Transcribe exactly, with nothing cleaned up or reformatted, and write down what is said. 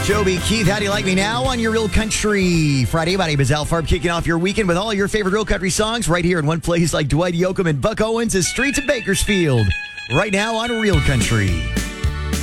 Joby Keith, how do you like me now on your Real Country Friday? My name is Al Farb, kicking off your weekend with all your favorite Real Country songs right here in one place like Dwight Yoakam and Buck Owens' Streets of Bakersfield. Right now on Real Country.